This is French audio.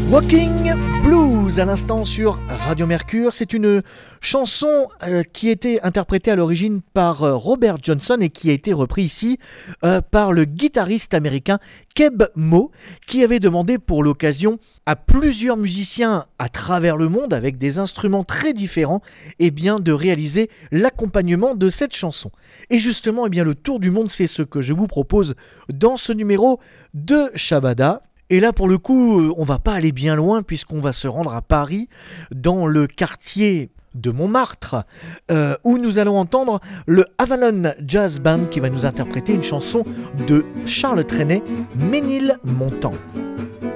Walking Blues à l'instant sur Radio Mercure, c'est une chanson qui était interprétée à l'origine par Robert Johnson et qui a été reprise ici par le guitariste américain Keb Mo, qui avait demandé pour l'occasion à plusieurs musiciens à travers le monde avec des instruments très différents de réaliser l'accompagnement de cette chanson. Et justement, le tour du monde, c'est ce que je vous propose dans ce numéro de Shabada. Et là, pour le coup, on va pas aller bien loin puisqu'on va se rendre à Paris, dans le quartier de Montmartre, où nous allons entendre le Avalon Jazz Band qui va nous interpréter une chanson de Charles Trenet, Ménilmontant.